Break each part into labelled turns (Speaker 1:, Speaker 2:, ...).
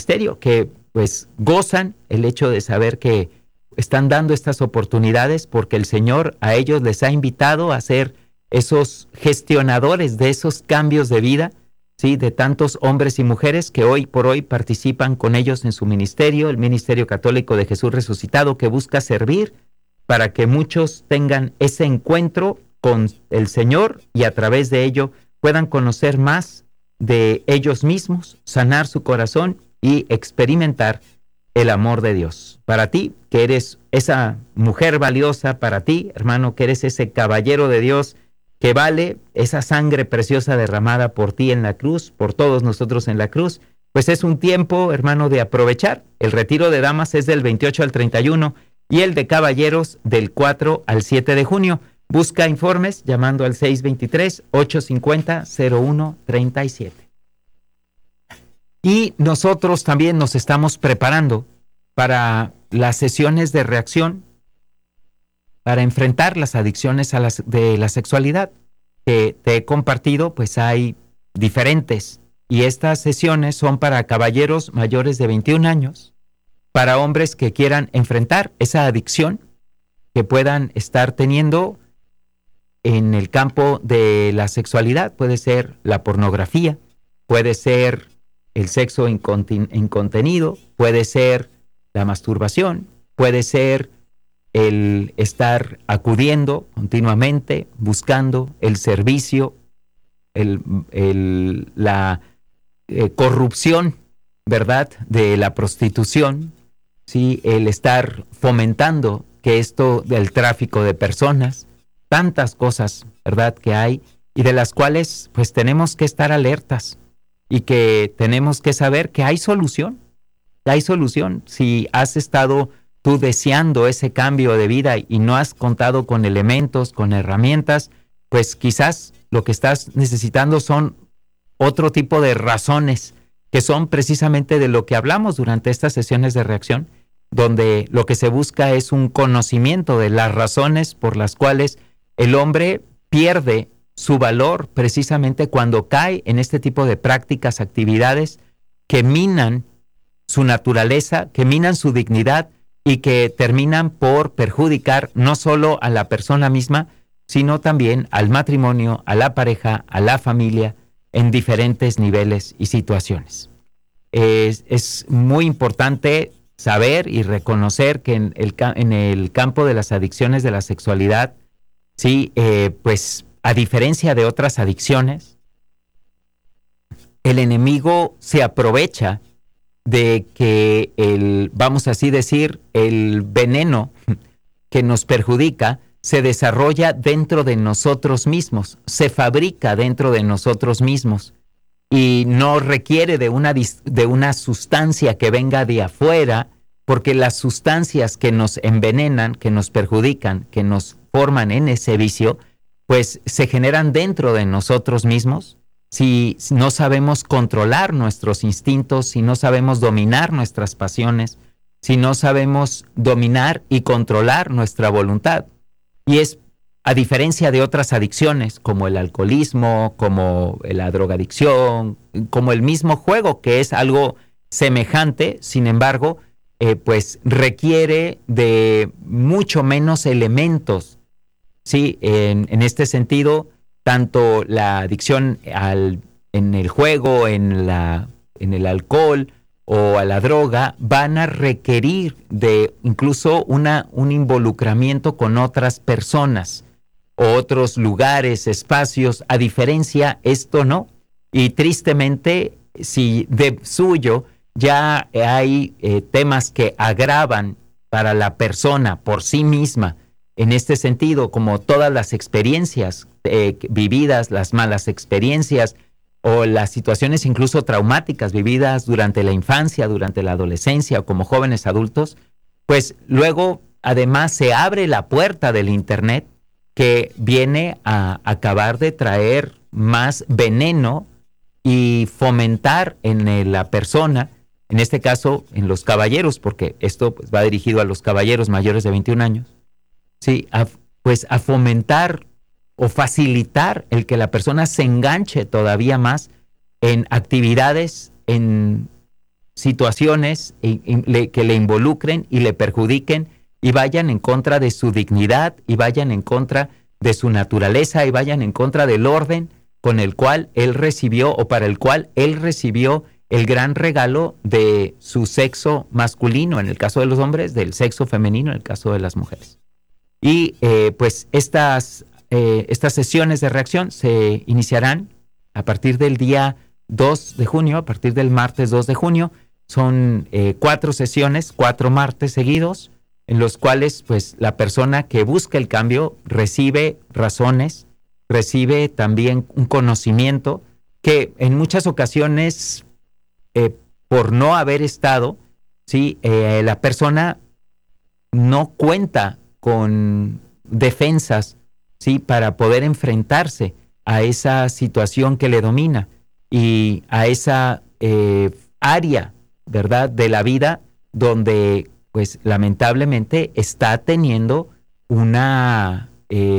Speaker 1: ministerio, que pues gozan el hecho de saber que están dando estas oportunidades porque el Señor a ellos les ha invitado a ser esos gestionadores de esos cambios de vida, ¿sí? De tantos hombres y mujeres que hoy por hoy participan con ellos en su ministerio, el Ministerio Católico de Jesús Resucitado, que busca servir para que muchos tengan ese encuentro con el Señor y a través de ello puedan conocer más de ellos mismos, sanar su corazón y experimentar el amor de Dios. Para ti, que eres esa mujer valiosa, para ti, hermano, que eres ese caballero de Dios que vale esa sangre preciosa derramada por ti en la cruz, por todos nosotros en la cruz, pues es un tiempo, hermano, de aprovechar. El retiro de damas es del 28 al 31 y el de caballeros del 4 al 7 de junio. Busca informes llamando al 623-850-0137. Y nosotros también nos estamos preparando para las sesiones de reacción, para enfrentar las adicciones de la sexualidad que te he compartido. Pues hay diferentes, y estas sesiones son para caballeros mayores de 21 años, para hombres que quieran enfrentar esa adicción que puedan estar teniendo en el campo de la sexualidad. Puede ser la pornografía, puede ser el sexo incontenido, puede ser la masturbación, puede ser el estar acudiendo continuamente, buscando el servicio, la corrupción, ¿verdad?, de la prostitución, ¿sí? El estar fomentando que esto del tráfico de personas, tantas cosas, ¿verdad?, que hay y de las cuales pues tenemos que estar alertas y que tenemos que saber que hay solución. Hay solución. Si has estado tú deseando ese cambio de vida y no has contado con elementos, con herramientas, pues quizás lo que estás necesitando son otro tipo de razones, que son precisamente de lo que hablamos durante estas sesiones de reacción, donde lo que se busca es un conocimiento de las razones por las cuales el hombre pierde su valor precisamente cuando cae en este tipo de prácticas, actividades que minan su naturaleza, que minan su dignidad y que terminan por perjudicar no solo a la persona misma, sino también al matrimonio, a la pareja, a la familia, en diferentes niveles y situaciones. Es muy importante saber y reconocer que en el campo de las adicciones de la sexualidad, sí, pues a diferencia de otras adicciones, el enemigo se aprovecha de que vamos así decir, el veneno que nos perjudica se desarrolla dentro de nosotros mismos, se fabrica dentro de nosotros mismos y no requiere de una sustancia que venga de afuera, porque las sustancias que nos envenenan, que nos perjudican, que nos forman en ese vicio, pues se generan dentro de nosotros mismos. Si no sabemos controlar nuestros instintos, si no sabemos dominar nuestras pasiones, si no sabemos dominar y controlar nuestra voluntad. Y es a diferencia de otras adicciones, como el alcoholismo, como la drogadicción, como el mismo juego, que es algo semejante, sin embargo, pues requiere de mucho menos elementos. Sí, en este sentido, tanto la adicción en el juego, en el alcohol o a la droga van a requerir de incluso un involucramiento con otras personas, otros lugares, espacios. A diferencia, esto no. Y tristemente, si de suyo ya hay temas que agravan para la persona por sí misma, en este sentido, como todas las experiencias vividas, las malas experiencias o las situaciones incluso traumáticas vividas durante la infancia, durante la adolescencia o como jóvenes adultos, pues luego además se abre la puerta del Internet, que viene a acabar de traer más veneno y fomentar en la persona, en este caso en los caballeros, porque esto pues va dirigido a los caballeros mayores de 21 años, sí, pues a fomentar o facilitar el que la persona se enganche todavía más en actividades, en situaciones que le involucren y le perjudiquen y vayan en contra de su dignidad y vayan en contra de su naturaleza y vayan en contra del orden con el cual él recibió o para el cual él recibió el gran regalo de su sexo masculino, en el caso de los hombres, del sexo femenino, en el caso de las mujeres. Y pues estas sesiones de reacción se iniciarán a partir del día 2 de junio, a partir del martes 2 de junio. Son 4 sesiones, 4 martes seguidos, en los cuales pues la persona que busca el cambio recibe razones, recibe también un conocimiento que en muchas ocasiones, por no haber estado, ¿sí? La persona no cuenta con defensas, ¿sí? Para poder enfrentarse a esa situación que le domina y a esa área, ¿verdad?, de la vida donde pues lamentablemente está teniendo una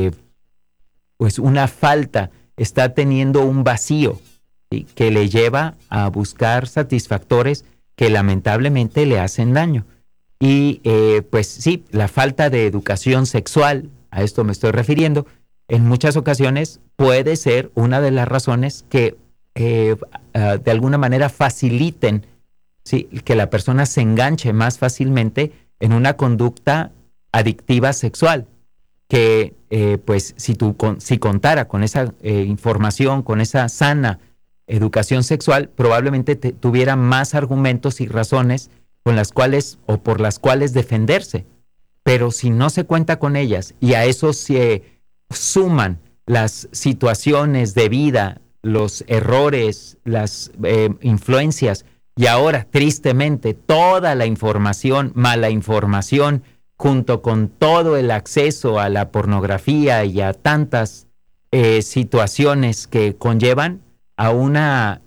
Speaker 1: falta, está teniendo un vacío, ¿sí? Que le lleva a buscar satisfactores que lamentablemente le hacen daño. Y pues sí, la falta de educación sexual, a esto me estoy refiriendo, en muchas ocasiones puede ser una de las razones que de alguna manera faciliten, ¿sí?, que la persona se enganche más fácilmente en una conducta adictiva sexual, que pues si contara con esa información, con esa sana educación sexual, probablemente tuviera más argumentos y razones con las cuales o por las cuales defenderse. Pero si no se cuenta con ellas y a eso se suman las situaciones de vida, los errores, las influencias y ahora tristemente toda la información, mala información, junto con todo el acceso a la pornografía y a tantas situaciones que conllevan a una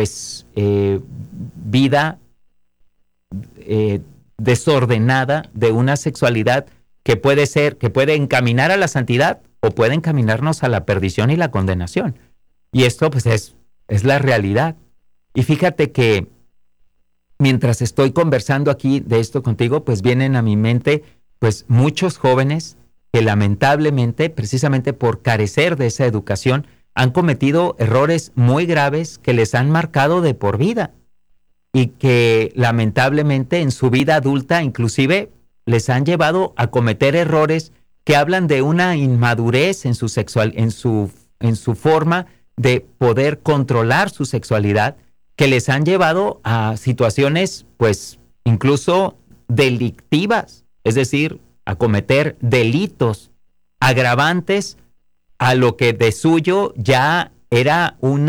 Speaker 1: vida desordenada de una sexualidad que puede encaminar a la santidad o puede encaminarnos a la perdición y la condenación. Y esto pues es la realidad. Y fíjate que mientras estoy conversando aquí de esto contigo, pues vienen a mi mente pues muchos jóvenes que lamentablemente, precisamente por carecer de esa educación, han cometido errores muy graves que les han marcado de por vida y que lamentablemente en su vida adulta inclusive les han llevado a cometer errores que hablan de una inmadurez en su forma de poder controlar su sexualidad, que les han llevado a situaciones pues incluso delictivas, es decir, a cometer delitos agravantes a lo que de suyo ya era un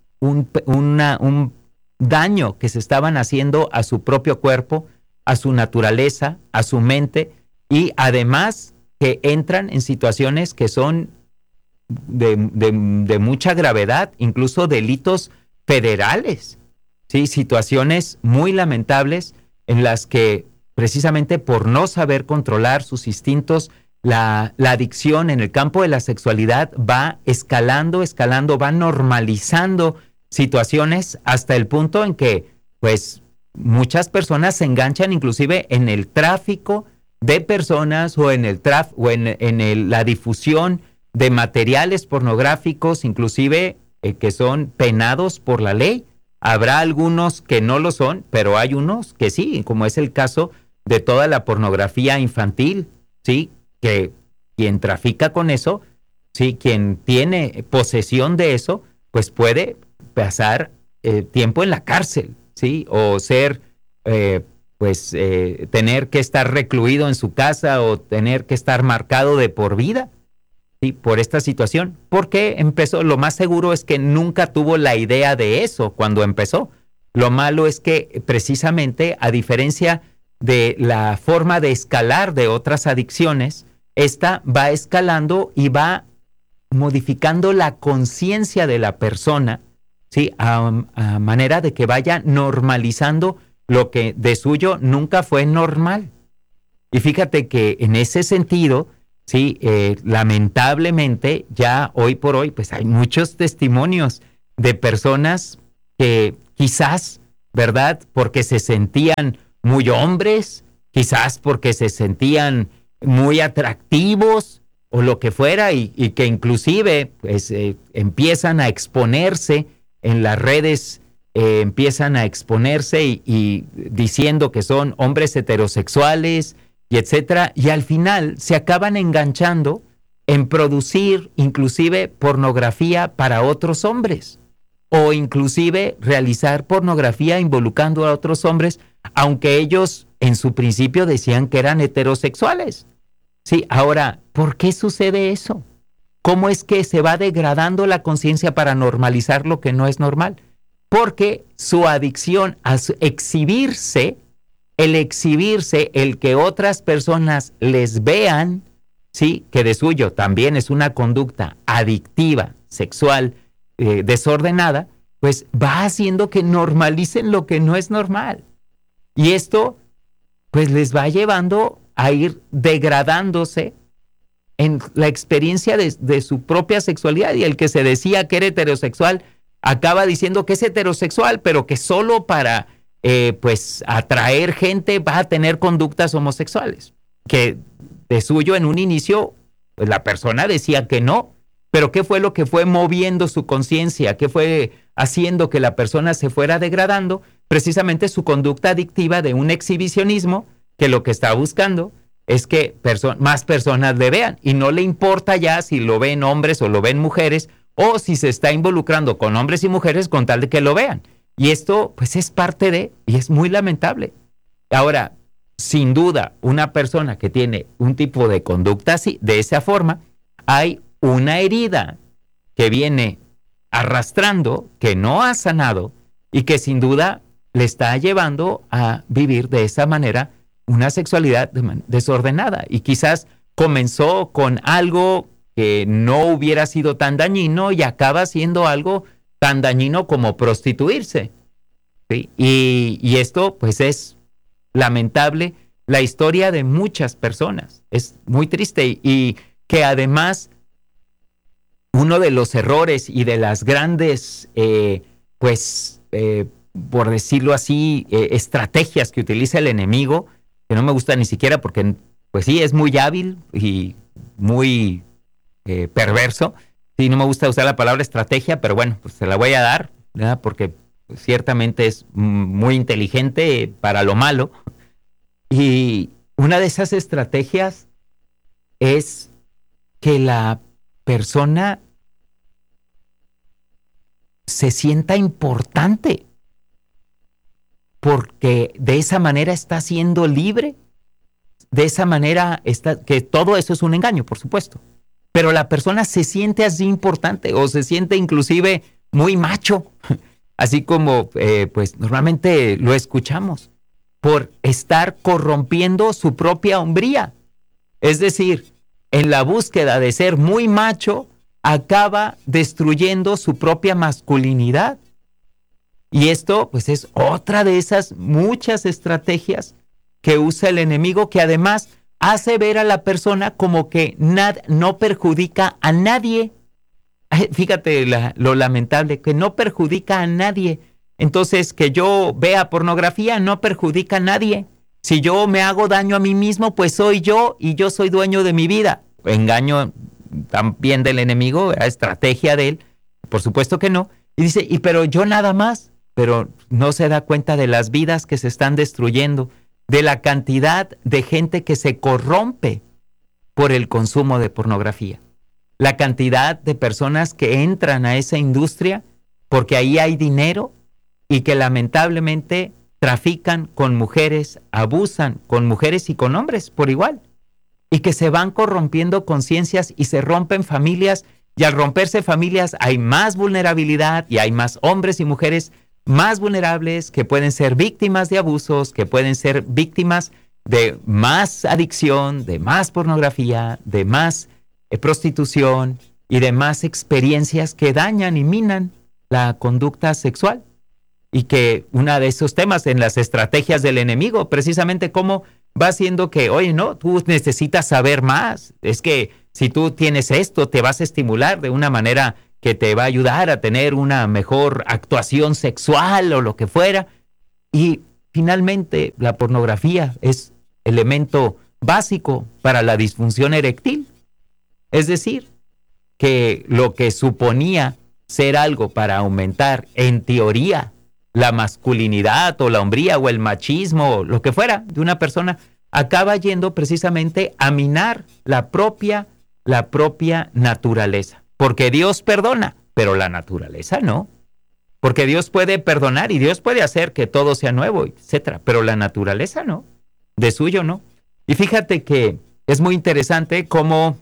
Speaker 1: daño que se estaban haciendo a su propio cuerpo, a su naturaleza, a su mente, y además que entran en situaciones que son de mucha gravedad, incluso delitos federales, ¿sí? Situaciones muy lamentables en las que precisamente por no saber controlar sus instintos, la adicción en el campo de la sexualidad va escalando, va normalizando situaciones hasta el punto en que pues muchas personas se enganchan inclusive en el tráfico de personas o en la difusión de materiales pornográficos, inclusive que son penados por la ley. Habrá algunos que no lo son, pero hay unos que sí, como es el caso de toda la pornografía infantil, ¿sí? Que quien trafica con eso, ¿sí?, quien tiene posesión de eso, pues puede pasar tiempo en la cárcel, ¿sí? O ser, tener que estar recluido en su casa o tener que estar marcado de por vida, ¿sí?, por esta situación. Porque empezó, lo más seguro es que nunca tuvo la idea de eso cuando empezó. Lo malo es que precisamente, a diferencia de la forma de escalar de otras adicciones, esta va escalando y va modificando la conciencia de la persona, ¿sí?, a manera de que vaya normalizando lo que de suyo nunca fue normal. Y fíjate que en ese sentido, sí, lamentablemente ya hoy por hoy pues hay muchos testimonios de personas que quizás ¿verdad? Porque se sentían muy hombres, quizás porque se sentían muy atractivos o lo que fuera, y que inclusive pues, empiezan a exponerse en las redes, empiezan a exponerse y diciendo que son hombres heterosexuales y etcétera, y al final se acaban enganchando en producir inclusive pornografía para otros hombres, o inclusive realizar pornografía involucrando a otros hombres, aunque ellos en su principio decían que eran heterosexuales. Sí, ahora, ¿por qué sucede eso? ¿Cómo es que se va degradando la conciencia para normalizar lo que no es normal? Porque su adicción a exhibirse, el que otras personas les vean, sí, que de suyo también es una conducta adictiva, sexual, desordenada, pues va haciendo que normalicen lo que no es normal. Y esto, pues les va llevando a ir degradándose en la experiencia de su propia sexualidad, y el que se decía que era heterosexual acaba diciendo que es heterosexual, pero que solo para pues atraer gente va a tener conductas homosexuales, que de suyo en un inicio pues la persona decía que no, pero ¿qué fue lo que fue moviendo su conciencia? ¿Qué fue haciendo que la persona se fuera degradando? Precisamente su conducta adictiva de un exhibicionismo, que lo que está buscando es que más personas le vean, y no le importa ya si lo ven hombres o lo ven mujeres, o si se está involucrando con hombres y mujeres con tal de que lo vean. Y esto pues es parte de, y es muy lamentable. Ahora, sin duda, una persona que tiene un tipo de conducta así, de esa forma, hay una herida que viene arrastrando, que no ha sanado, y que sin duda le está llevando a vivir de esa manera una sexualidad desordenada. Y quizás comenzó con algo que no hubiera sido tan dañino y acaba siendo algo tan dañino como prostituirse, ¿sí? Y esto pues es lamentable, la historia de muchas personas. Es muy triste, y que además uno de los errores y de las grandes, por decirlo así, estrategias que utiliza el enemigo, que no me gusta ni siquiera porque, pues sí, es muy hábil y muy perverso. Sí, no me gusta usar la palabra estrategia, pero bueno, pues se la voy a dar, ¿verdad? Porque pues, ciertamente es muy inteligente para lo malo. Y una de esas estrategias es que la persona se sienta importante, porque de esa manera está siendo libre, de esa manera está, que todo eso es un engaño, por supuesto, pero la persona se siente así importante, o se siente inclusive muy macho, así como pues normalmente lo escuchamos, por estar corrompiendo su propia hombría. Es decir, en la búsqueda de ser muy macho, acaba destruyendo su propia masculinidad. Y esto pues es otra de esas muchas estrategias que usa el enemigo, que además hace ver a la persona como que no perjudica a nadie. Fíjate lo lamentable, que no perjudica a nadie. Entonces, que yo vea pornografía no perjudica a nadie. Si yo me hago daño a mí mismo, pues soy yo, y yo soy dueño de mi vida. Engaño también del enemigo, estrategia de él, por supuesto que no. Y dice, pero yo nada más, pero no se da cuenta de las vidas que se están destruyendo, de la cantidad de gente que se corrompe por el consumo de pornografía, la cantidad de personas que entran a esa industria porque ahí hay dinero, y que lamentablemente trafican con mujeres, abusan con mujeres y con hombres por igual, y que se van corrompiendo conciencias y se rompen familias, y al romperse familias hay más vulnerabilidad, y hay más hombres y mujeres más vulnerables que pueden ser víctimas de abusos, que pueden ser víctimas de más adicción, de más pornografía, de más prostitución y de más experiencias que dañan y minan la conducta sexual. Y que uno de esos temas en las estrategias del enemigo, precisamente cómo va haciendo que, oye, no, tú necesitas saber más. Es que si tú tienes esto, te vas a estimular de una manera que te va a ayudar a tener una mejor actuación sexual o lo que fuera. Y finalmente la pornografía es elemento básico para la disfunción eréctil. Es decir, que lo que suponía ser algo para aumentar, en teoría, la masculinidad o la hombría o el machismo o lo que fuera de una persona, acaba yendo precisamente a minar la propia naturaleza. Porque Dios perdona, pero la naturaleza no. Porque Dios puede perdonar y Dios puede hacer que todo sea nuevo, etcétera, pero la naturaleza no, de suyo no. Y fíjate que es muy interesante cómo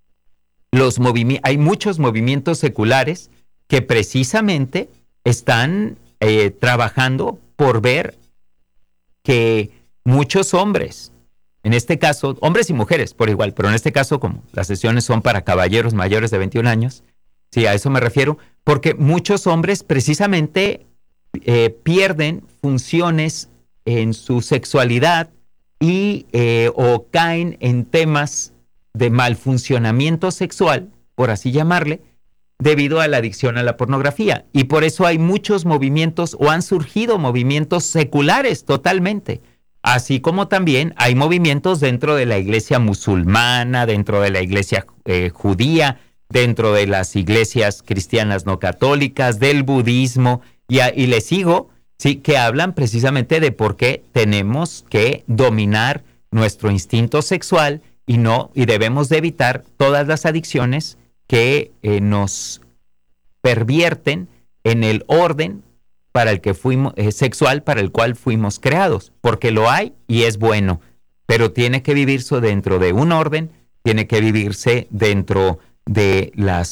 Speaker 1: hay muchos movimientos seculares que precisamente están trabajando por ver que muchos hombres, en este caso, hombres y mujeres por igual, pero en este caso, como las sesiones son para caballeros mayores de 21 años, sí, a eso me refiero, porque muchos hombres precisamente pierden funciones en su sexualidad y o caen en temas de malfuncionamiento sexual, por así llamarle, debido a la adicción a la pornografía. Y por eso hay muchos movimientos o han surgido movimientos seculares totalmente. Así como también hay movimientos dentro de la iglesia musulmana, dentro de la iglesia judía, dentro de las iglesias cristianas no católicas, del budismo, y les sigo, sí, que hablan precisamente de por qué tenemos que dominar nuestro instinto sexual y debemos de evitar todas las adicciones que nos pervierten en el orden para el que fuimos sexual para el cual fuimos creados, porque lo hay y es bueno, pero tiene que vivirse dentro de un orden, tiene que vivirse dentro de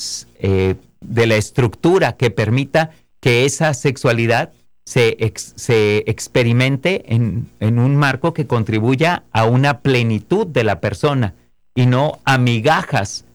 Speaker 1: de la estructura que permita que esa sexualidad se experimente en un marco que contribuya a una plenitud de la persona y no a migajas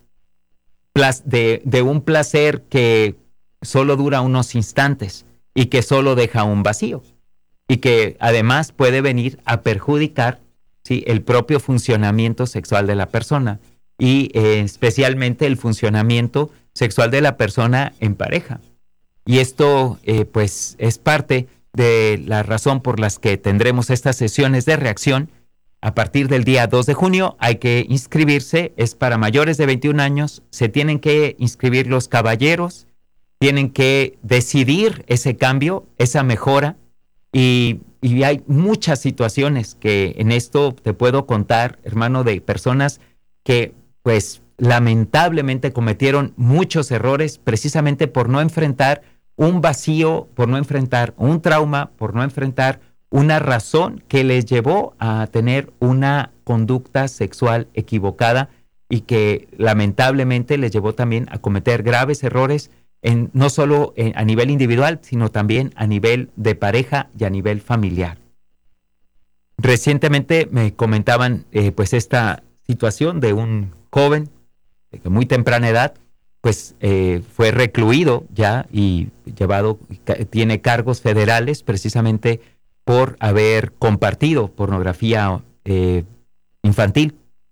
Speaker 1: de un placer que solo dura unos instantes y que solo deja un vacío y que además puede venir a perjudicar, ¿sí?, el propio funcionamiento sexual de la persona y especialmente el funcionamiento sexual de la persona en pareja. Y esto pues es parte de la razón por las que tendremos estas sesiones de reacción. A partir del día 2 de junio hay que inscribirse, es para mayores de 21 años, se tienen que inscribir los caballeros, tienen que decidir ese cambio, esa mejora, y hay muchas situaciones que en esto te puedo contar, hermano, de personas que pues lamentablemente cometieron muchos errores precisamente por no enfrentar un vacío, por no enfrentar un trauma, por no enfrentar una razón que les llevó a tener una conducta sexual equivocada y que lamentablemente les llevó también a cometer graves errores no solo a nivel individual, sino también a nivel de pareja y a nivel familiar. Recientemente me comentaban pues esta situación de un joven de muy temprana edad, pues fue recluido ya y tiene cargos federales precisamente por haber compartido pornografía infantil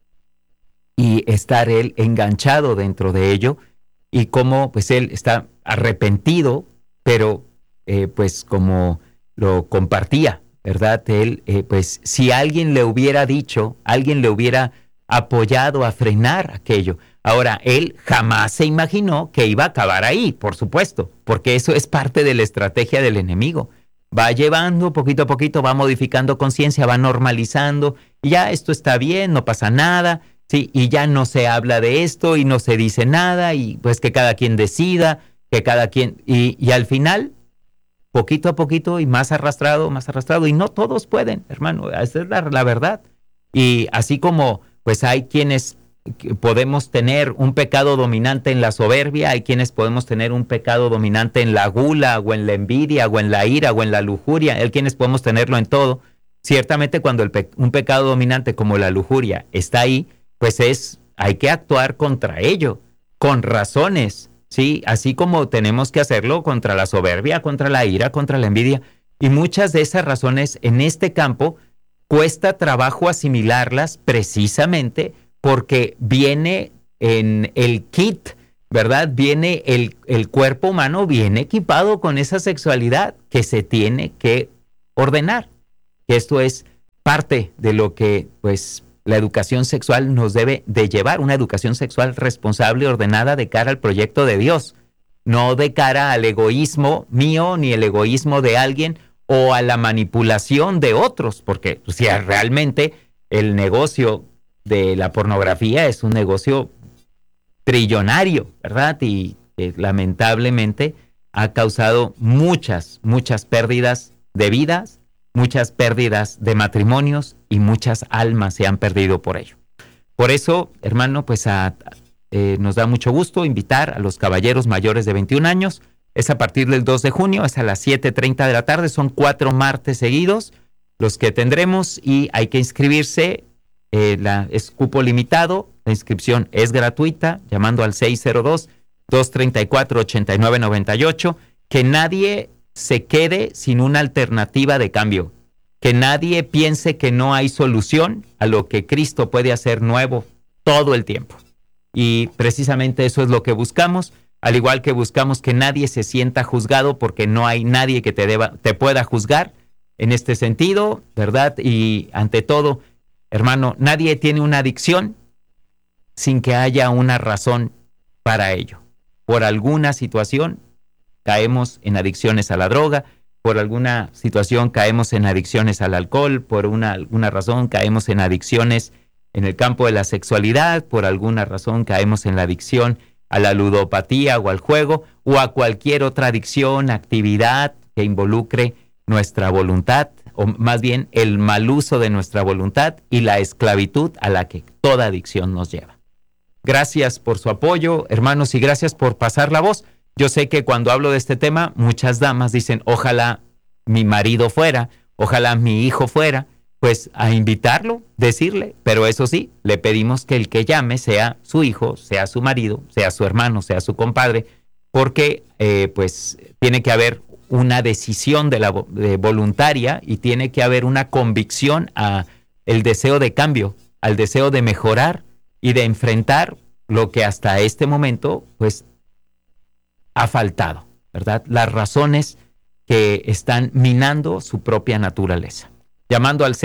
Speaker 1: y estar él enganchado dentro de ello, y cómo pues él está arrepentido, pero pues como lo compartía, ¿verdad? Él pues si alguien le hubiera dicho, alguien le hubiera apoyado a frenar aquello. Ahora, él jamás se imaginó que iba a acabar ahí, por supuesto, porque eso es parte de la estrategia del enemigo. Va llevando poquito a poquito, va modificando conciencia, va normalizando, y ya esto está bien, no pasa nada, sí, y ya no se habla de esto y no se dice nada, y pues que cada quien decida, que cada quien, y al final, poquito a poquito y más arrastrado, y no todos pueden, hermano, esa es la verdad. Y así como pues hay quienes podemos tener un pecado dominante en la soberbia, hay quienes podemos tener un pecado dominante en la gula, o en la envidia, o en la ira, o en la lujuria, hay quienes podemos tenerlo en todo. Ciertamente cuando un pecado dominante como la lujuria está ahí, pues hay que actuar contra ello, con razones, ¿sí? Así como tenemos que hacerlo contra la soberbia, contra la ira, contra la envidia, y muchas de esas razones en este campo cuesta trabajo asimilarlas precisamente porque viene en el kit, ¿verdad? Viene el cuerpo humano, viene equipado con esa sexualidad que se tiene que ordenar. Esto es parte de lo que pues la educación sexual nos debe de llevar, una educación sexual responsable y ordenada de cara al proyecto de Dios, no de cara al egoísmo mío ni el egoísmo de alguien o a la manipulación de otros, porque si realmente el negocio de la pornografía es un negocio trillonario, ¿verdad? Y lamentablemente ha causado muchas pérdidas de vidas, muchas pérdidas de matrimonios y muchas almas se han perdido por ello. Por eso, hermano, pues nos da mucho gusto invitar a los caballeros mayores de 21 años. Es a partir del 2 de junio, es a las 7:30 de la tarde, son 4 martes seguidos los que tendremos y hay que inscribirse, es cupo limitado, la inscripción es gratuita, llamando al 602-234-8998, que nadie se quede sin una alternativa de cambio, que nadie piense que no hay solución a lo que Cristo puede hacer nuevo todo el tiempo. Y precisamente eso es lo que buscamos, al igual que buscamos que nadie se sienta juzgado porque no hay nadie que te pueda juzgar en este sentido, ¿verdad? Y ante todo, hermano, nadie tiene una adicción sin que haya una razón para ello. Por alguna situación caemos en adicciones a la droga, por alguna situación caemos en adicciones al alcohol, por alguna razón caemos en adicciones en el campo de la sexualidad, por alguna razón caemos en la adicción a la ludopatía o al juego, o a cualquier otra adicción, actividad que involucre nuestra voluntad, o más bien el mal uso de nuestra voluntad y la esclavitud a la que toda adicción nos lleva. Gracias por su apoyo, hermanos, y gracias por pasar la voz. Yo sé que cuando hablo de este tema, muchas damas dicen, ojalá mi marido fuera, ojalá mi hijo fuera, pues a invitarlo, decirle, pero eso sí, le pedimos que el que llame sea su hijo, sea su marido, sea su hermano, sea su compadre, porque pues tiene que haber una decisión de voluntaria y tiene que haber una convicción a el deseo de cambio, al deseo de mejorar y de enfrentar lo que hasta este momento pues ha faltado, ¿verdad? Las razones que están minando su propia naturaleza. Llamando al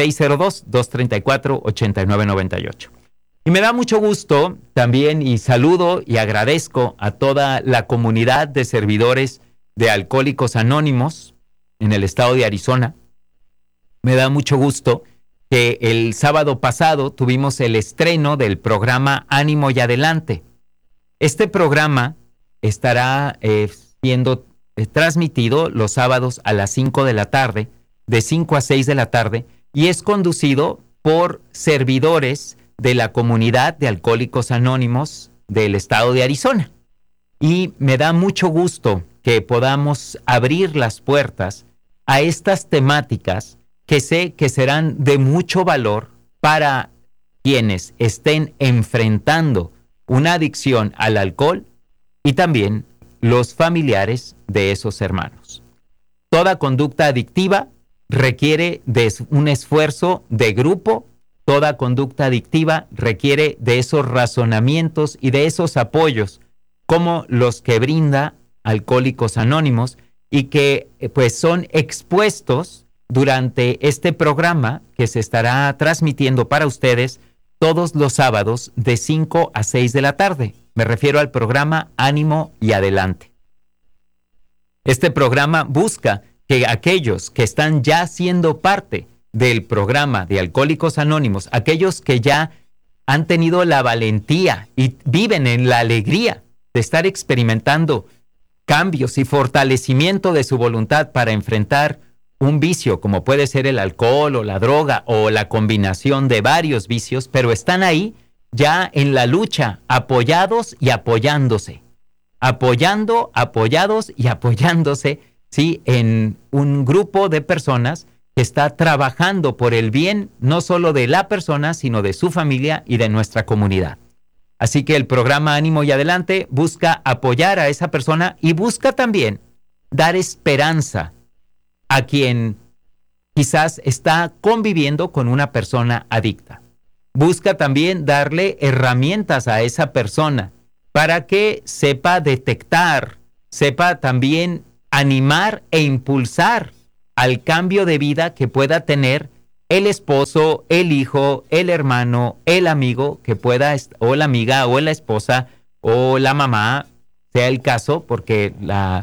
Speaker 1: 602-234-8998. Y me da mucho gusto también y saludo y agradezco a toda la comunidad de servidores de Alcohólicos Anónimos en el estado de Arizona. Me da mucho gusto que el sábado pasado tuvimos el estreno del programa Ánimo y Adelante. Este programa estará siendo transmitido los sábados a las 5 de la tarde, de 5 a 6 de la tarde, y es conducido por servidores de la comunidad de Alcohólicos Anónimos del estado de Arizona. Y me da mucho gusto que podamos abrir las puertas a estas temáticas que sé que serán de mucho valor para quienes estén enfrentando una adicción al alcohol y también los familiares de esos hermanos. Toda conducta adictiva requiere de un esfuerzo de grupo, toda conducta adictiva requiere de esos razonamientos y de esos apoyos como los que brinda Alcohólicos Anónimos y que pues son expuestos durante este programa que se estará transmitiendo para ustedes todos los sábados de 5 a 6 de la tarde. Me refiero al programa Ánimo y Adelante. Este programa busca que aquellos que están ya siendo parte del programa de Alcohólicos Anónimos, aquellos que ya han tenido la valentía y viven en la alegría de estar experimentando cambios y fortalecimiento de su voluntad para enfrentar un vicio como puede ser el alcohol o la droga o la combinación de varios vicios, pero están ahí ya en la lucha, apoyados y apoyándose, apoyados y apoyándose, ¿sí? En un grupo de personas que está trabajando por el bien no solo de la persona, sino de su familia y de nuestra comunidad. Así que el programa Ánimo y Adelante busca apoyar a esa persona y busca también dar esperanza a quien quizás está conviviendo con una persona adicta. Busca también darle herramientas a esa persona para que sepa detectar, sepa también animar e impulsar al cambio de vida que pueda tener el esposo, el hijo, el hermano, el amigo que pueda, o la amiga, o la esposa, o la mamá, sea el caso, porque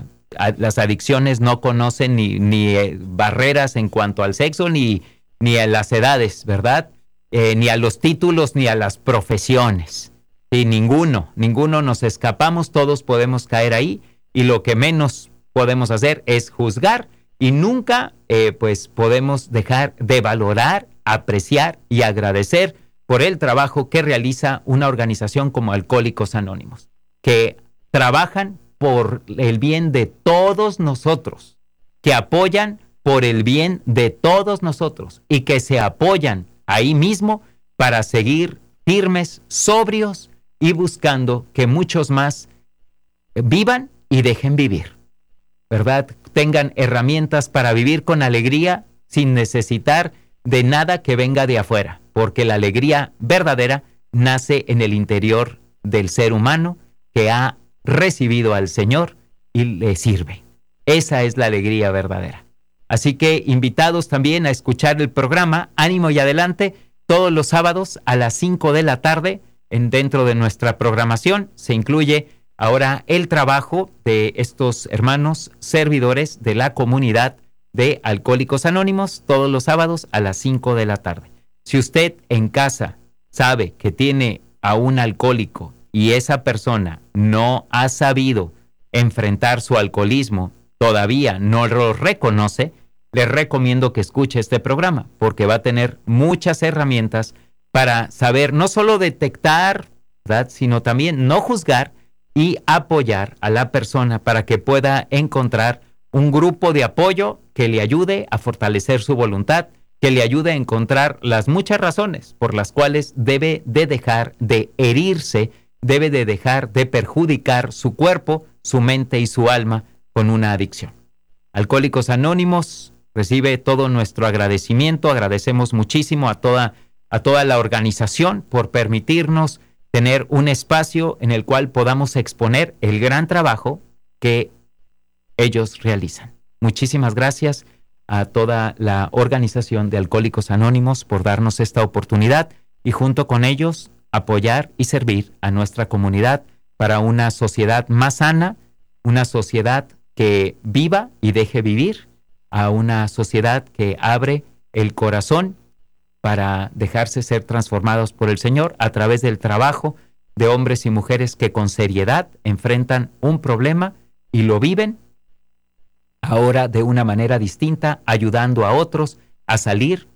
Speaker 1: las adicciones no conocen ni barreras en cuanto al sexo, ni a las edades, ¿verdad? Ni a los títulos, ni a las profesiones. Sí, ninguno nos escapamos, todos podemos caer ahí, y lo que menos podemos hacer es juzgar, y nunca pues podemos dejar de valorar, apreciar y agradecer por el trabajo que realiza una organización como Alcohólicos Anónimos, que trabajan por el bien de todos nosotros, que apoyan por el bien de todos nosotros y que se apoyan ahí mismo para seguir firmes, sobrios y buscando que muchos más vivan y dejen vivir, ¿verdad? Tengan herramientas para vivir con alegría sin necesitar de nada que venga de afuera, porque la alegría verdadera nace en el interior del ser humano que ha recibido al Señor y le sirve. Esa es la alegría verdadera. Así que invitados también a escuchar el programa Ánimo y Adelante todos los sábados a las 5 de la tarde. Dentro de nuestra programación se incluye ahora el trabajo de estos hermanos servidores de la comunidad de Alcohólicos Anónimos todos los sábados a las 5 de la tarde. Si usted en casa sabe que tiene a un alcohólico y esa persona no ha sabido enfrentar su alcoholismo, todavía no lo reconoce, les recomiendo que escuche este programa porque va a tener muchas herramientas para saber no solo detectar, ¿verdad?, sino también no juzgar y apoyar a la persona para que pueda encontrar un grupo de apoyo que le ayude a fortalecer su voluntad, que le ayude a encontrar las muchas razones por las cuales debe de dejar de herirse, debe de dejar de perjudicar su cuerpo, su mente y su alma con una adicción. Alcohólicos Anónimos recibe todo nuestro agradecimiento, agradecemos muchísimo a toda la organización por permitirnos tener un espacio en el cual podamos exponer el gran trabajo que ellos realizan. Muchísimas gracias a toda la organización de Alcohólicos Anónimos por darnos esta oportunidad y junto con ellos apoyar y servir a nuestra comunidad para una sociedad más sana, una sociedad que viva y deje vivir, a una sociedad que abre el corazón para dejarse ser transformados por el Señor a través del trabajo de hombres y mujeres que con seriedad enfrentan un problema y lo viven ahora de una manera distinta, ayudando a otros a salir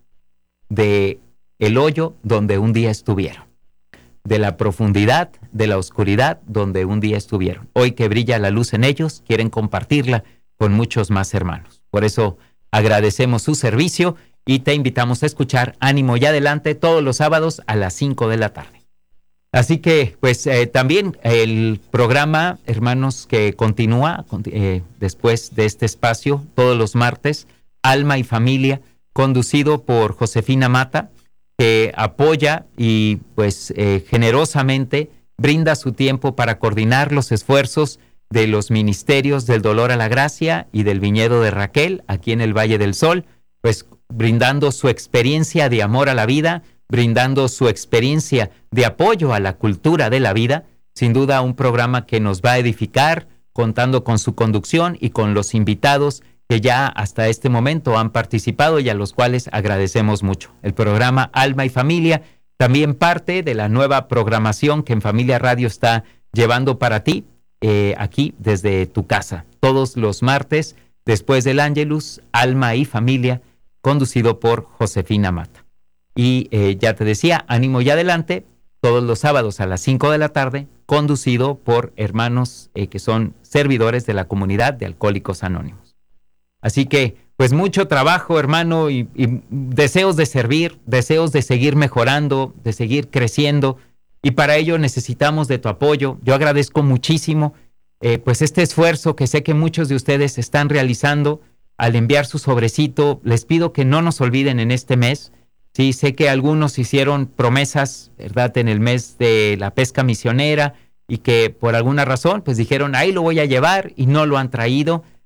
Speaker 1: de el hoyo donde un día estuvieron, de la profundidad, de la oscuridad donde un día estuvieron. Hoy que brilla la luz en ellos, quieren compartirla con muchos más hermanos. Por eso agradecemos su servicio y te invitamos a escuchar Ánimo y Adelante todos los sábados a las 5 de la tarde. Así que, pues, también el programa, hermanos, que continúa después de este espacio, todos los martes, Alma y Familia, conducido por Josefina Mata, que apoya y, pues, generosamente brinda su tiempo para coordinar los esfuerzos de los ministerios del Dolor a la Gracia y del Viñedo de Raquel, aquí en el Valle del Sol, pues, brindando su experiencia de amor a la vida, brindando su experiencia de apoyo a la cultura de la vida. Sin duda un programa que nos va a edificar, contando con su conducción y con los invitados que ya hasta este momento han participado y a los cuales agradecemos mucho. El programa Alma y Familia, también parte de la nueva programación que en Familia Radio está llevando para ti, aquí desde tu casa. Todos los martes, después del Ángelus, Alma y Familia, conducido por Josefina Mata. Y ya te decía, Ánimo y Adelante, todos los sábados a las 5 de la tarde, conducido por hermanos que son servidores de la comunidad de Alcohólicos Anónimos. Así que, pues mucho trabajo, hermano, y deseos de servir, deseos de seguir mejorando, de seguir creciendo, y para ello necesitamos de tu apoyo. Yo agradezco muchísimo, pues este esfuerzo que sé que muchos de ustedes están realizando al enviar su sobrecito. Les pido que no nos olviden en este mes. Sí, sé que algunos hicieron promesas, ¿verdad?, en el mes de la pesca misionera y que por alguna razón pues dijeron, ahí lo voy a llevar y no lo han traído.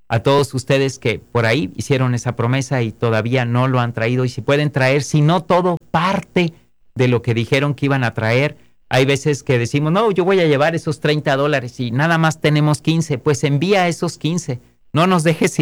Speaker 1: a todos ustedes que por ahí hicieron esa promesa y todavía no lo han traído, y si pueden traer, si no todo, parte de lo que dijeron que iban a traer. Hay veces que decimos, no, yo voy a llevar esos $30 y nada más tenemos 15, pues envía esos 15, no nos dejes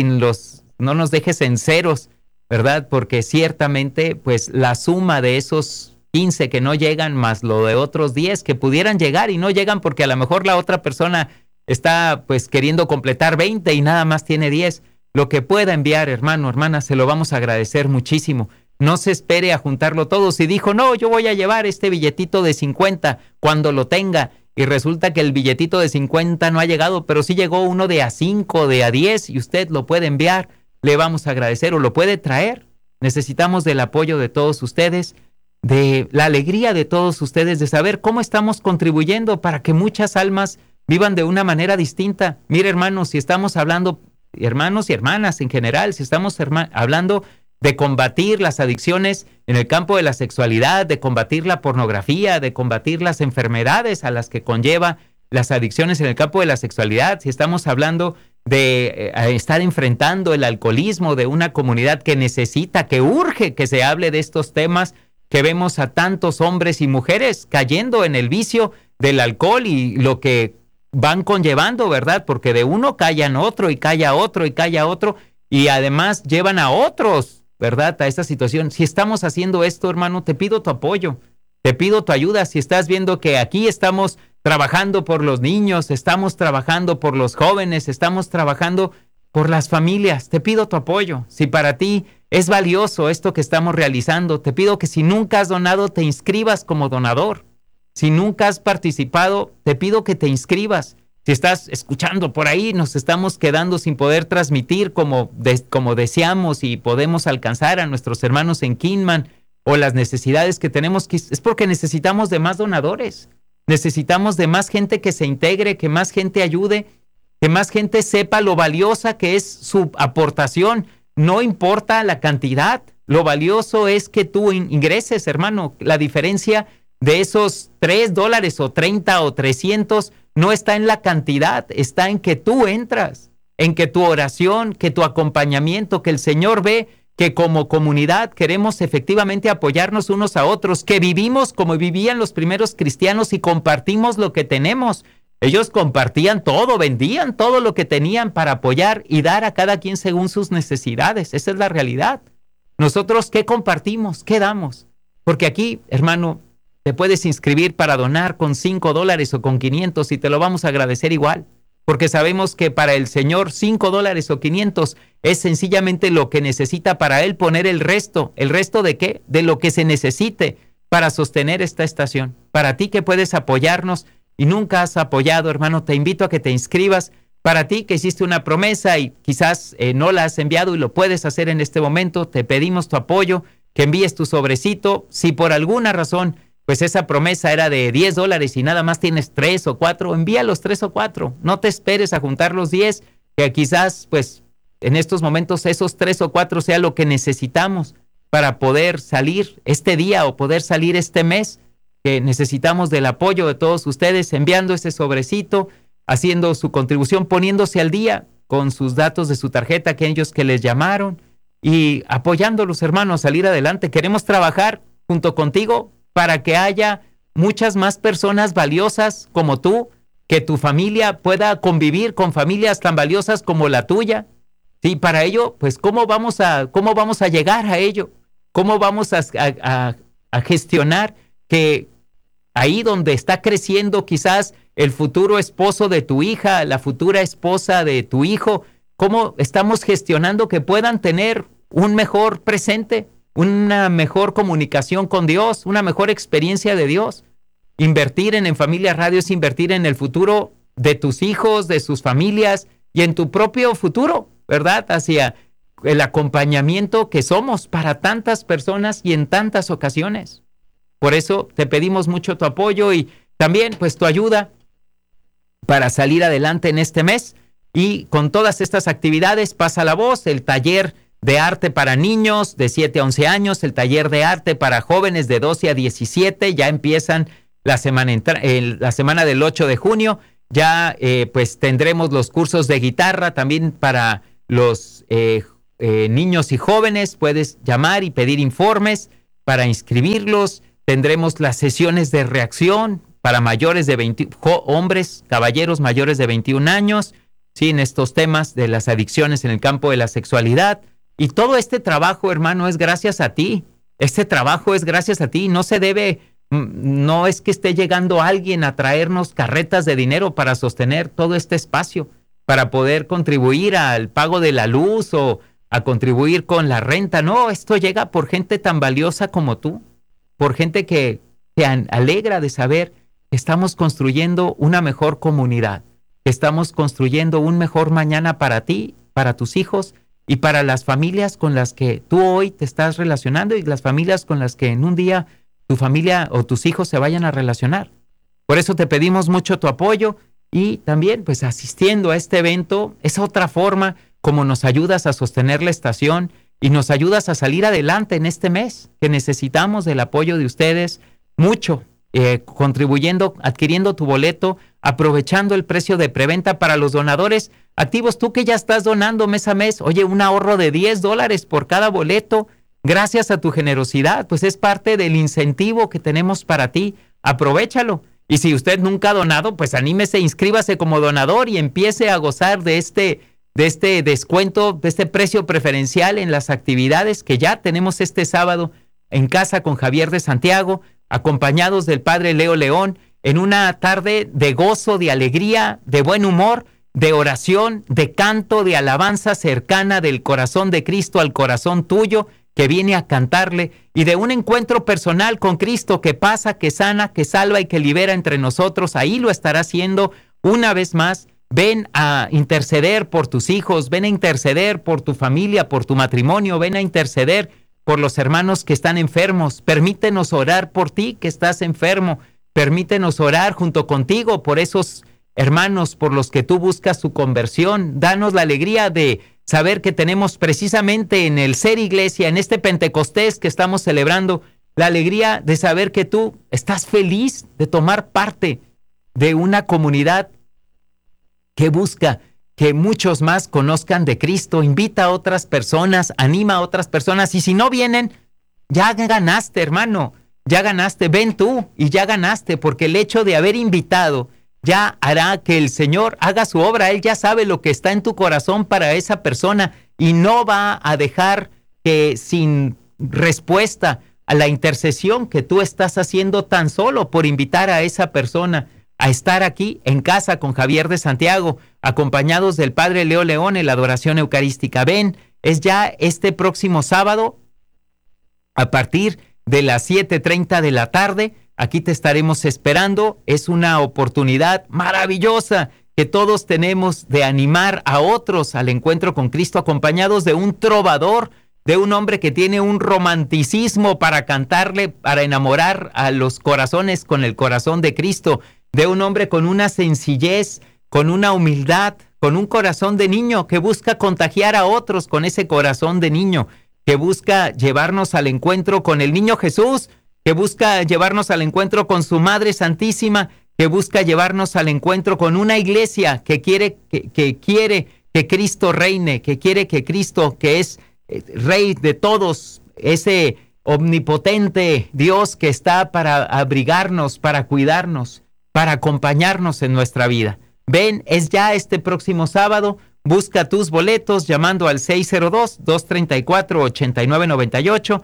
Speaker 1: en ceros, ¿verdad? Porque ciertamente, pues la suma de esos 15 que no llegan, más lo de otros 10 que pudieran llegar y no llegan porque a lo mejor la otra persona está pues queriendo completar 20 y nada más tiene 10. Lo que pueda enviar, hermano, hermana, se lo vamos a agradecer muchísimo. No se espere a juntarlo todo. Si dijo, no, yo voy a llevar este billetito de 50 cuando lo tenga, y resulta que el billetito de 50 no ha llegado, pero sí llegó uno de a 5, de a 10, y usted lo puede enviar, le vamos a agradecer, o lo puede traer. Necesitamos del apoyo de todos ustedes, de la alegría de todos ustedes, de saber cómo estamos contribuyendo para que muchas almas vivan de una manera distinta. Mire, hermanos, si estamos hablando, hermanos y hermanas en general, si estamos hablando de combatir las adicciones en el campo de la sexualidad, de combatir la pornografía, de combatir las enfermedades a las que conlleva las adicciones en el campo de la sexualidad, si estamos hablando de estar enfrentando el alcoholismo de una comunidad que necesita, que urge que se hable de estos temas, que vemos a tantos hombres y mujeres cayendo en el vicio del alcohol y lo que van conllevando, ¿verdad? Porque de uno callan otro y calla otro y calla otro, y además llevan a otros, ¿verdad?, a esta situación. Si estamos haciendo esto, hermano, te pido tu apoyo, te pido tu ayuda. Si estás viendo que aquí estamos trabajando por los niños, estamos trabajando por los jóvenes, estamos trabajando por las familias, te pido tu apoyo. Si para ti es valioso esto que estamos realizando, te pido que si nunca has donado, te inscribas como donador. Si nunca has participado, te pido que te inscribas. Si estás escuchando por ahí, nos estamos quedando sin poder transmitir como deseamos y podemos alcanzar a nuestros hermanos en Kinman, o las necesidades que tenemos, es porque necesitamos de más donadores. Necesitamos de más gente que se integre, que más gente ayude, que más gente sepa lo valiosa que es su aportación. No importa la cantidad, lo valioso es que tú ingreses, hermano. La diferencia de esos $3 o 30 o 300 no está en la cantidad, está en que tú entras, en que tu oración, que tu acompañamiento, que el Señor ve que como comunidad queremos efectivamente apoyarnos unos a otros, que vivimos como vivían los primeros cristianos y compartimos lo que tenemos. Ellos compartían todo, vendían todo lo que tenían para apoyar y dar a cada quien según sus necesidades. Esa es la realidad. Nosotros, ¿qué compartimos? ¿Qué damos? Porque aquí, hermano, te puedes inscribir para donar con $5 o con 500 y te lo vamos a agradecer igual, porque sabemos que para el Señor $5 o 500 es sencillamente lo que necesita para Él poner el resto. ¿El resto de qué? De lo que se necesite para sostener esta estación. Para ti que puedes apoyarnos y nunca has apoyado, hermano, te invito a que te inscribas. Para ti que hiciste una promesa y quizás no la has enviado y lo puedes hacer en este momento, te pedimos tu apoyo, que envíes tu sobrecito. Si por alguna razón pues esa promesa era de $10 y nada más tienes 3 o 4, envía los 3 o 4. No te esperes a juntar los 10, que quizás pues en estos momentos esos 3 o 4 sea lo que necesitamos para poder salir este día o poder salir este mes, que necesitamos del apoyo de todos ustedes, enviando ese sobrecito, haciendo su contribución, poniéndose al día con sus datos de su tarjeta, aquellos que les llamaron, y apoyándolos, hermanos, a salir adelante. Queremos trabajar junto contigo para que haya muchas más personas valiosas como tú, que tu familia pueda convivir con familias tan valiosas como la tuya. Sí, para ello, pues, ¿cómo vamos a llegar a ello? ¿Cómo vamos a gestionar que ahí donde está creciendo quizás el futuro esposo de tu hija, la futura esposa de tu hijo, cómo estamos gestionando que puedan tener un mejor presente, una mejor comunicación con Dios, una mejor experiencia de Dios? Invertir en Familia Radio es invertir en el futuro de tus hijos, de sus familias y en tu propio futuro, ¿verdad? Hacia el acompañamiento que somos para tantas personas y en tantas ocasiones. Por eso te pedimos mucho tu apoyo y también pues tu ayuda para salir adelante en este mes. Y con todas estas actividades, pasa la voz, el taller de arte para niños de 7 a 11 años, el taller de arte para jóvenes de 12 a 17, ya empiezan la semana del 8 de junio, ya pues tendremos los cursos de guitarra también para los niños y jóvenes. Puedes llamar y pedir informes para inscribirlos. Tendremos las sesiones de reacción para mayores de 20, hombres, caballeros mayores de 21 años, sí, en estos temas de las adicciones en el campo de la sexualidad. Y todo este trabajo, hermano, es gracias a ti. Este trabajo es gracias a ti. No se debe, no es que esté llegando alguien a traernos carretas de dinero para sostener todo este espacio, para poder contribuir al pago de la luz o a contribuir con la renta. No, esto llega por gente tan valiosa como tú, por gente que se alegra de saber que estamos construyendo una mejor comunidad, que estamos construyendo un mejor mañana para ti, para tus hijos y para las familias con las que tú hoy te estás relacionando y las familias con las que en un día tu familia o tus hijos se vayan a relacionar. Por eso te pedimos mucho tu apoyo y también pues asistiendo a este evento es otra forma como nos ayudas a sostener la estación y nos ayudas a salir adelante en este mes, que necesitamos del apoyo de ustedes mucho, contribuyendo, adquiriendo tu boleto, aprovechando el precio de preventa para los donadores activos. Tú que ya estás donando mes a mes, oye, un ahorro de $10 por cada boleto, gracias a tu generosidad, pues es parte del incentivo que tenemos para ti. Aprovéchalo. Y si usted nunca ha donado, pues anímese, inscríbase como donador y empiece a gozar de este descuento, de este precio preferencial en las actividades que ya tenemos este sábado en Casa con Javier de Santiago, acompañados del Padre Leo León, en una tarde de gozo, de alegría, de buen humor, de oración, de canto, de alabanza cercana del corazón de Cristo al corazón tuyo, que viene a cantarle, y de un encuentro personal con Cristo que pasa, que sana, que salva y que libera entre nosotros. Ahí lo estará haciendo una vez más. Ven a interceder por tus hijos, ven a interceder por tu familia, por tu matrimonio, ven a interceder por los hermanos que están enfermos. Permítenos orar por ti que estás enfermo. Permítenos orar junto contigo por esos hermanos por los que tú buscas su conversión. Danos la alegría de saber que tenemos precisamente en el Ser Iglesia, en este Pentecostés que estamos celebrando, la alegría de saber que tú estás feliz de tomar parte de una comunidad que busca que muchos más conozcan de Cristo. Invita a otras personas, anima a otras personas, y si no vienen, ya ganaste, hermano, ya ganaste, ven tú y ya ganaste, porque el hecho de haber invitado ya hará que el Señor haga su obra. Él ya sabe lo que está en tu corazón para esa persona y no va a dejar que sin respuesta a la intercesión que tú estás haciendo tan solo por invitar a esa persona a estar aquí en Casa con Javier de Santiago, acompañados del Padre Leo León en la adoración eucarística. Ven, es ya este próximo sábado a partir de las 7:30 de la tarde. Aquí te estaremos esperando. Es una oportunidad maravillosa que todos tenemos de animar a otros al encuentro con Cristo, acompañados de un trovador, de un hombre que tiene un romanticismo para cantarle, para enamorar a los corazones con el corazón de Cristo, de un hombre con una sencillez, con una humildad, con un corazón de niño que busca contagiar a otros con ese corazón de niño, que busca llevarnos al encuentro con el niño Jesús, que busca llevarnos al encuentro con su Madre Santísima, que busca llevarnos al encuentro con una iglesia que quiere que Cristo reine, que quiere que Cristo, que es Rey de todos, ese omnipotente Dios que está para abrigarnos, para cuidarnos, para acompañarnos en nuestra vida. Ven, es ya este próximo sábado. Busca tus boletos llamando al 602-234-8998,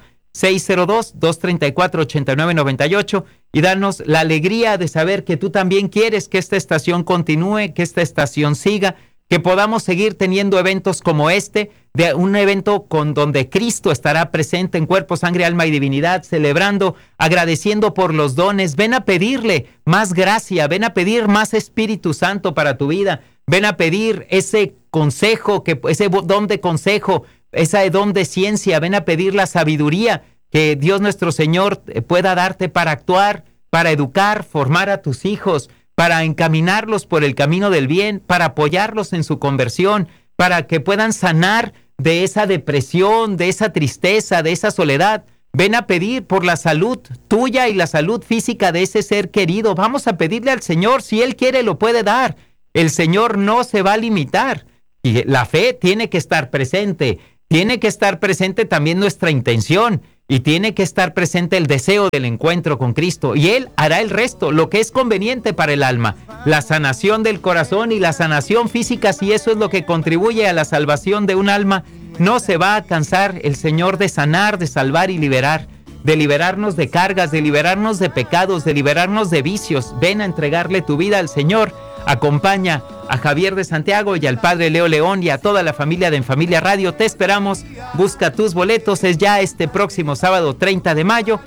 Speaker 1: 602-234-8998, y danos la alegría de saber que tú también quieres que esta estación continúe, que esta estación siga, que podamos seguir teniendo eventos como este, de un evento con donde Cristo estará presente en cuerpo, sangre, alma y divinidad, celebrando, agradeciendo por los dones. Ven a pedirle más gracia, ven a pedir más Espíritu Santo para tu vida, ven a pedir ese consejo, ese don de consejo, ese don de ciencia, ven a pedir la sabiduría que Dios nuestro Señor pueda darte para actuar, para educar, formar a tus hijos, para encaminarlos por el camino del bien, para apoyarlos en su conversión, para que puedan sanar de esa depresión, de esa tristeza, de esa soledad. Ven a pedir por la salud tuya y la salud física de ese ser querido. Vamos a pedirle al Señor, si Él quiere lo puede dar. El Señor no se va a limitar. Y la fe tiene que estar presente también nuestra intención y tiene que estar presente el deseo del encuentro con Cristo y Él hará el resto, lo que es conveniente para el alma, la sanación del corazón y la sanación física, si eso es lo que contribuye a la salvación de un alma, no se va a cansar el Señor de sanar, de salvar y liberar, de liberarnos de cargas, de liberarnos de pecados, de liberarnos de vicios. Ven a entregarle tu vida al Señor. Acompaña a Javier de Santiago y al Padre Leo León y a toda la familia de En Familia Radio. Te esperamos. Busca tus boletos. Es ya este próximo sábado 30 de mayo,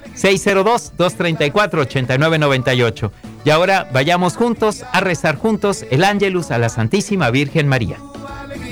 Speaker 1: 602-234-8998. Y ahora vayamos juntos a rezar juntos el Ángelus a la Santísima Virgen María.